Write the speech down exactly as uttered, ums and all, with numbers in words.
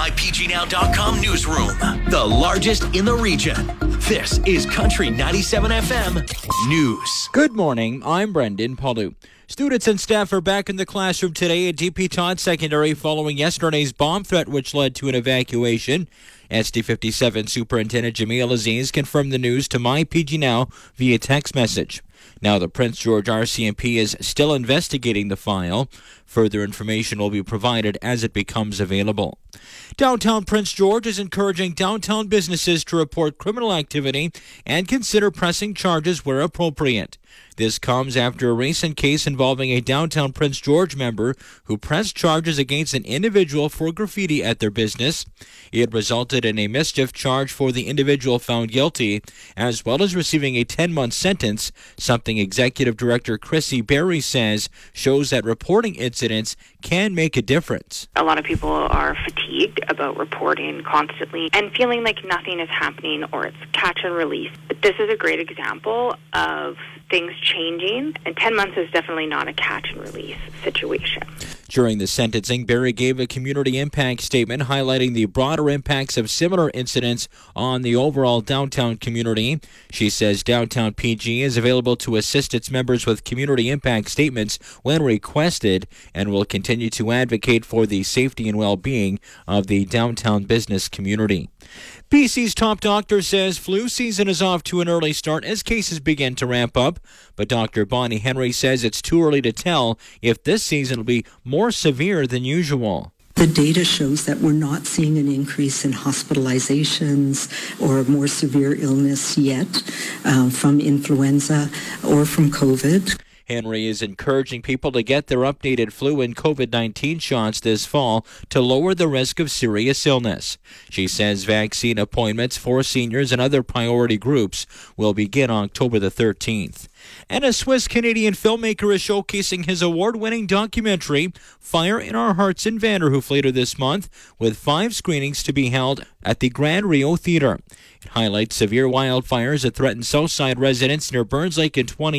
my p g now dot com newsroom, the largest in the region. This is Country ninety-seven F M News. Good morning, I'm Brendan Palu. Students and staff are back in the classroom today at D P Todd Secondary following yesterday's bomb threat which led to an evacuation. S D fifty-seven Superintendent Jamil Aziz confirmed the news to My P G Now via text message. Now the Prince George R C M P is still investigating the file. Further information will be provided as it becomes available. Downtown Prince George is encouraging downtown businesses to report criminal activity and consider pressing charges where appropriate. This comes after a recent case involving a downtown Prince George member who pressed charges against an individual for graffiti at their business. It resulted in a mischief charge for the individual found guilty, as well as receiving a ten-month sentence, something Executive Director Chrissy Berry says shows that reporting incidents can make a difference. A lot of people are fatigued about reporting constantly and feeling like nothing is happening or it's catch and release. But this is a great example of things changing, and ten months is definitely not a catch and release situation. During the sentencing, Berry gave a community impact statement highlighting the broader impacts of similar incidents on the overall downtown community. She says downtown P G is available to assist its members with community impact statements when requested and will continue to advocate for the safety and well-being of the downtown business community. B C's top doctor says flu season is off to an early start as cases begin to ramp up, but Doctor Bonnie Henry says it's too early to tell if this season will be more severe than usual. The data shows that we're not seeing an increase in hospitalizations or more severe illness yet uh, from influenza or from COVID. Henry is encouraging people to get their updated flu and COVID nineteen shots this fall to lower the risk of serious illness. She says vaccine appointments for seniors and other priority groups will begin October the thirteenth. And a Swiss-Canadian filmmaker is showcasing his award-winning documentary, Fire in Our Hearts in Vanderhoof, later this month, with five screenings to be held at the Grand Rio Theatre. It highlights severe wildfires that threaten Southside residents near Burns Lake in twenty